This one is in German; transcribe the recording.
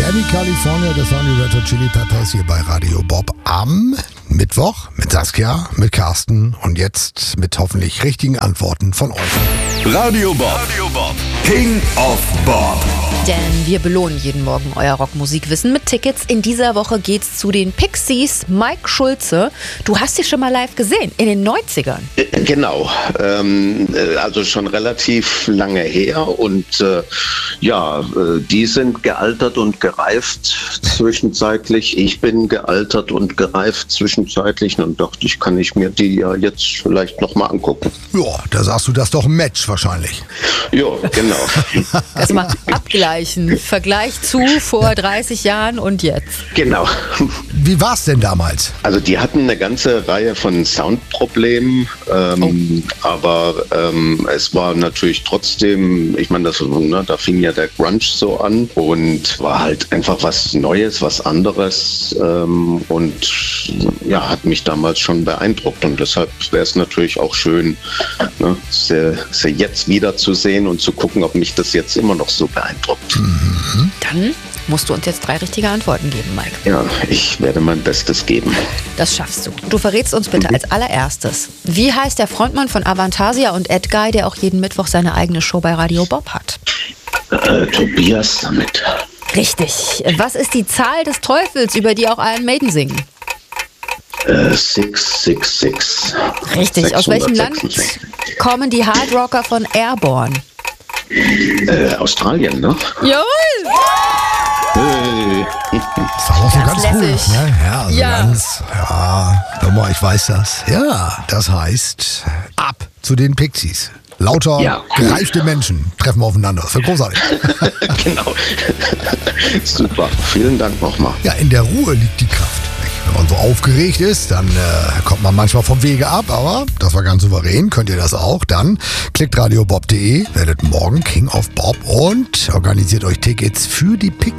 Danny California, das waren die Red Hot Chili Peppers hier bei Radio Bob am Mittwoch mit Saskia, mit Carsten und jetzt mit hoffentlich richtigen Antworten von euch. Radio Bob. King of Bob. Denn wir belohnen jeden Morgen euer Rockmusikwissen mit Tickets. In dieser Woche geht's zu den Pixies. Mike Schulze, du hast sie schon mal live gesehen, in den 90ern. Genau, also schon relativ lange her und die sind gealtert und gereift zwischenzeitlich. Ich bin gealtert und gereift zwischenzeitlich und dachte, kann ich mir die ja jetzt vielleicht nochmal angucken. Ja, da sagst du, das ist doch ein Match wahrscheinlich. Ja, genau. Erstmal abgleichen, Vergleich zu vor 30 Jahren und jetzt. Genau. Wie war's denn damals? Also die hatten eine ganze Reihe von Soundproblemen, aber es war natürlich trotzdem, ich meine, da fing ja der Grunge so an und war halt einfach was Neues, was anderes und ja, hat mich damals schon beeindruckt und deshalb wäre es natürlich auch schön, sie jetzt wieder zu sehen und zu gucken, ob mich das jetzt immer noch so beeindruckt. Dann musst du uns jetzt 3 richtige Antworten geben, Mike. Ja, ich werde mein Bestes geben. Das schaffst du. Du verrätst uns bitte als allererstes, wie heißt der Frontmann von Avantasia und Ed Guy, der auch jeden Mittwoch seine eigene Show bei Radio Bob hat? Tobias Sammet. Richtig. Was ist die Zahl des Teufels, über die auch Iron Maiden singen? 666. Richtig. Aus welchem Land kommen die Hardrocker von Airborne? Australien, ne? Jawohl! Das war auch so ganz lässig. ruhig, ne? Ja, also Ja. hör mal, ich weiß das. Ja, das heißt, ab zu den Pixies. Lauter, Ja. gereifte Menschen treffen aufeinander. Das wird großartig. Genau. Super. Vielen Dank nochmal. Ja, in der Ruhe liegt die Kraft. Wenn man so aufgeregt ist, dann kommt man manchmal vom Wege ab, aber das war ganz souverän. Könnt ihr das auch? Dann klickt radiobob.de, werdet morgen King of Bob und organisiert euch Tickets für die Pixies.